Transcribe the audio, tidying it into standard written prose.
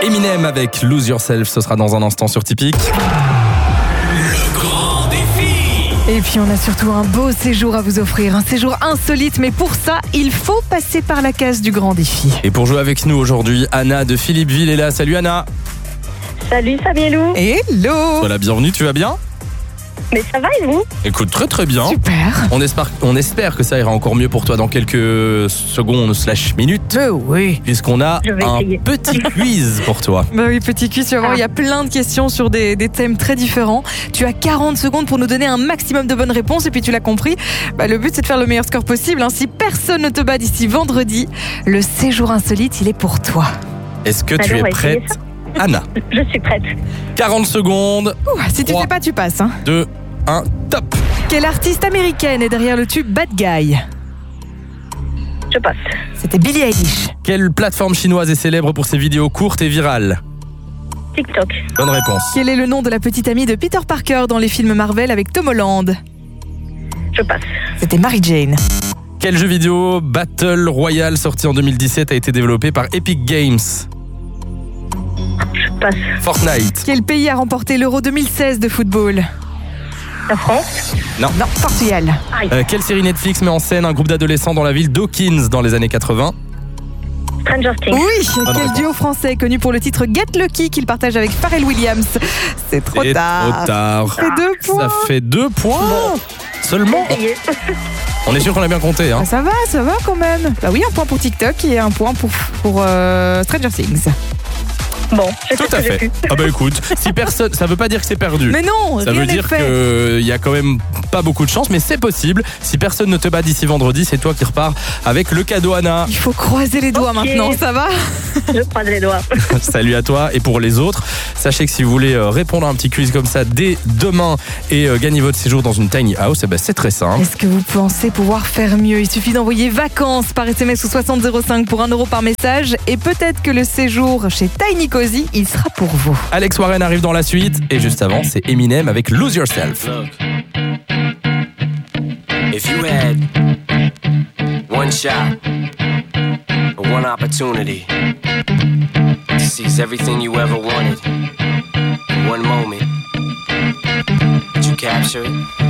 Eminem avec Lose Yourself, ce sera dans un instant sur Tipeee. Le grand défi. Et puis on a surtout un beau séjour à vous offrir, un séjour insolite, mais pour ça, il faut passer par la case du grand défi. Et pour jouer avec nous aujourd'hui, Anna de Philippeville est là. Salut Anna. Salut Sabielou. Hello. Sois la bienvenue, tu vas bien ? Mais ça va et vous? Écoute, très bien. Super. On espère que ça ira encore mieux pour toi dans quelques secondes / minutes. Oui. Puisqu'on a Je vais un essayer. petit quiz pour toi. Bah oui, petit quiz, tu vas voir, il y a plein de questions sur des thèmes très différents. Tu as 40 secondes pour nous donner un maximum de bonnes réponses. Et puis tu l'as compris, le but c'est de faire le meilleur score possible. Si personne ne te bat d'ici vendredi, le séjour insolite, il est pour toi. Est-ce que tu Allez, on es va essayer prête, Anna? Je suis prête. 40 secondes. Si tu 3, sais pas, tu passes. 2, 1, top. Quelle artiste américaine est derrière le tube Bad Guy? Je passe. C'était Billie Eilish. Quelle plateforme chinoise est célèbre pour ses vidéos courtes et virales? TikTok. Bonne réponse. Quel est le nom de la petite amie de Peter Parker dans les films Marvel avec Tom Holland? Je passe. C'était Mary Jane. Quel jeu vidéo Battle Royale sorti en 2017 a été développé par Epic Games? Je passe. Fortnite. Quel pays a remporté l'Euro 2016 de football? La France. Non, Portugal. Quelle série Netflix met en scène un groupe d'adolescents dans la ville d'Hawkins dans les années 80? Stranger Things. Oui, Bonne quel réponse. duo français connu pour le titre Get Lucky qu'il partage avec Pharrell Williams? C'est trop C'est tard. trop tard. Ça fait 2 points. Ça fait 2 points. Seulement. Essayez. On est sûr qu'on a bien compté. Hein. Ça va quand même. Bah oui, un point pour TikTok et un point pour Stranger Things. Bon, je Tout sais à ce que j'ai fait. pu. Ah bah écoute, si personne, ça veut pas dire que c'est perdu. Mais non, Ça rien veut n'est dire fait. qu'il y a quand même pas beaucoup de chance, mais c'est possible. Si personne ne te bat d'ici vendredi, c'est toi qui repars avec le cadeau, Anna. Il faut croiser les doigts Ok. maintenant, ça va? Je croise les doigts. Salut à toi. Et pour les autres, sachez que si vous voulez répondre à un petit quiz comme ça dès demain et gagner votre séjour dans une tiny house, c'est très simple. Est-ce que vous pensez pouvoir faire mieux? Il suffit d'envoyer vacances par SMS au 6005 pour 1 € par message et peut-être que le séjour chez Tiny Cozy, il sera pour vous. Alex Warren arrive dans la suite et juste avant, c'est Eminem avec Lose Yourself. Look, if you had one shot, or one opportunity to seize everything you ever wanted in one moment, would you capture it?